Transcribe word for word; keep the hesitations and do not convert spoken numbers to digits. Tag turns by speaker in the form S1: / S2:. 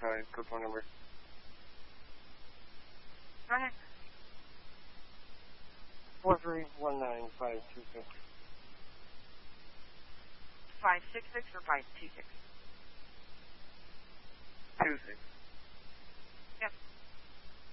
S1: Sorry, good phone number.
S2: Go ahead.
S1: Four three one nine five two six.
S2: Five six six or five two six.
S1: Two six.